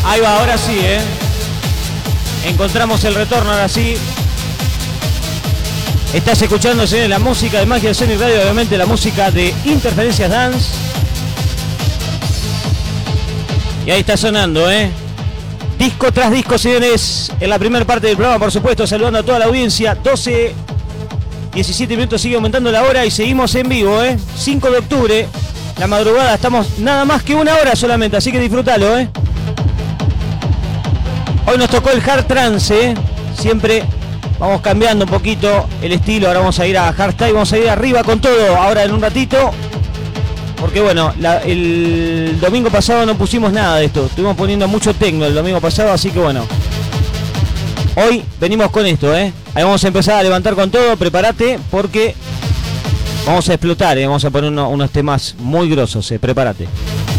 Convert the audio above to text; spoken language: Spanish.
Ahí va, ahora sí, encontramos el retorno, ahora sí. Estás escuchando, señores, la música de Magia de Sonic Radio, obviamente la música de Interferencias Dance. Y ahí está sonando, disco tras disco, señores, en la primera parte del programa, por supuesto, saludando a toda la audiencia. 12, 17 minutos, sigue aumentando la hora y seguimos en vivo, 5 de octubre, la madrugada, estamos nada más que una hora solamente, así que disfrútalo, Hoy nos tocó el hard trance, siempre vamos cambiando un poquito el estilo, ahora vamos a ir a hardstyle, vamos a ir arriba con todo, ahora en un ratito. Porque bueno, el domingo pasado no pusimos nada de esto. Estuvimos poniendo mucho techno el domingo pasado, así que bueno. Hoy venimos con esto, Ahí vamos a empezar a levantar con todo, prepárate, porque vamos a explotar, Vamos a poner unos temas muy grosos, prepárate.